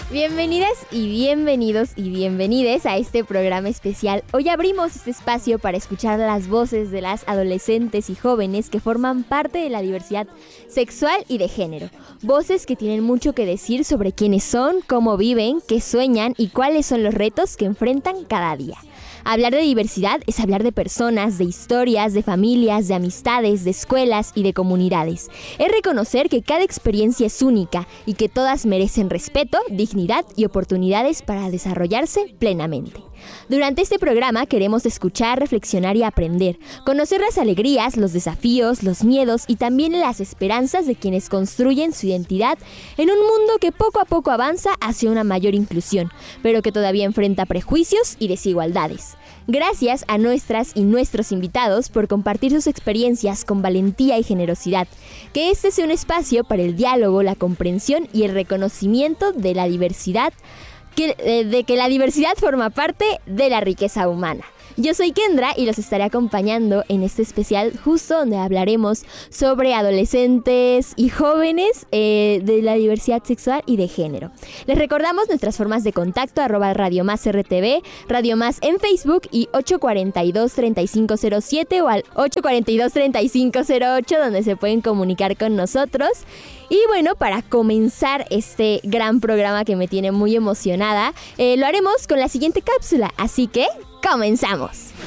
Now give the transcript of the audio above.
Bienvenidas y bienvenidos y bienvenides a este programa especial. Hoy abrimos este espacio para escuchar las voces de las adolescentes y jóvenes que forman parte de la diversidad sexual y de género. Voces que tienen mucho que decir sobre quiénes son, cómo viven, qué sueñan y cuáles son los retos que enfrentan cada día. Hablar de diversidad es hablar de personas, de historias, de familias, de amistades, de escuelas y de comunidades. Es reconocer que cada experiencia es única y que todas merecen respeto, dignidad y oportunidades para desarrollarse plenamente. Durante este programa queremos escuchar, reflexionar y aprender, conocer las alegrías, los desafíos, los miedos y también las esperanzas de quienes construyen su identidad en un mundo que poco a poco avanza hacia una mayor inclusión, pero que todavía enfrenta prejuicios y desigualdades. Gracias a nuestras y nuestros invitados por compartir sus experiencias con valentía y generosidad. Que este sea un espacio para el diálogo, la comprensión y el reconocimiento de la diversidad, de que la diversidad forma parte de la riqueza humana. Yo soy Kendra y los estaré acompañando en este especial justo donde hablaremos sobre adolescentes y jóvenes de la diversidad sexual y de género. Les recordamos nuestras formas de contacto @Radio Más RTV, Radio Más en Facebook y 842-3507 o al 842-3508 donde se pueden comunicar con nosotros. Y bueno, para comenzar este gran programa que me tiene muy emocionada, lo haremos con la siguiente cápsula, así que ¡comenzamos!